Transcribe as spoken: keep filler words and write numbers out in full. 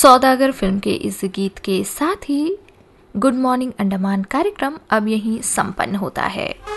सौदागर film के इस गीत के साथ ही गुड मॉर्निंग अंडमान कार्यक्रम अब यहीं संपन्न होता है।